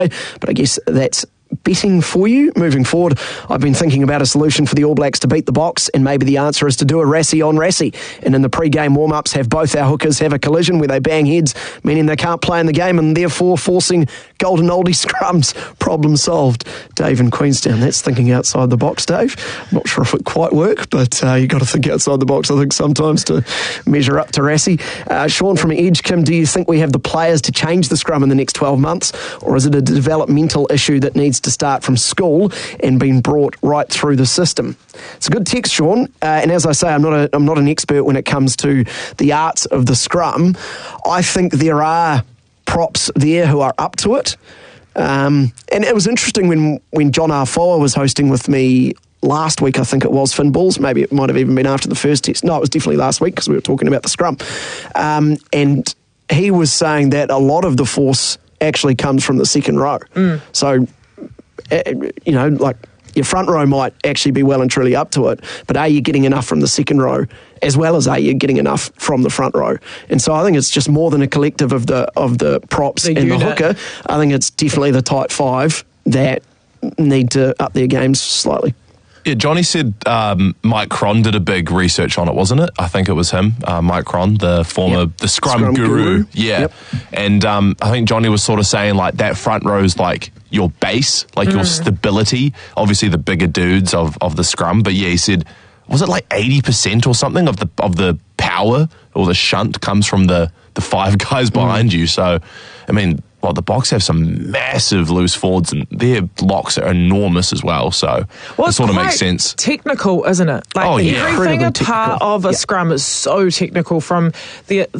But I guess that's betting for you moving forward. I've been thinking about a solution for the All Blacks to beat the Box, and maybe the answer is to do a Rassie on Rassie, and in the pre-game warm-ups have both our hookers have a collision where they bang heads, meaning they can't play in the game, and therefore forcing golden oldie scrums. Problem solved. Dave in Queenstown, that's thinking outside the box, Dave. I'm not sure if it quite work, but you've got to think outside the box, I think, sometimes to measure up to Rassie. Sean from Edge, Kim, do you think we have the players to change the scrum in the next 12 months, or is it a developmental issue that needs to start from school and being brought right through the system? It's a good text, Sean, and as I say, I'm not an expert when it comes to the arts of the scrum. I think there are props there who are up to it, and it was interesting when John Arfoa was hosting with me last week, I think it was, Finn Balls, maybe it might have even been after the first test. No, it was definitely last week because we were talking about the scrum, and he was saying that a lot of the force actually comes from the second row. So like your front row might actually be well and truly up to it, but are you getting enough from the second row as well as are you getting enough from the front row? And so I think it's just more than a collective of the props and the hooker. I think it's definitely the tight five that need to up their games slightly. Yeah, Johnny said Mike Cron did a big research on it, wasn't it? I think it was him, Mike Cron, the former the scrum guru. Yeah, yep. And I think Johnny was sort of saying like that front row is like your base, like your stability. Obviously, the bigger dudes of the scrum, but yeah, he said, was it like 80% or something of the power or the shunt comes from the five guys behind you? So, I mean, well, the Box have some massive loose forwards, and their locks are enormous as well. So it sort of makes sense. Technical, isn't it? Like everything a part of a scrum is so technical, from the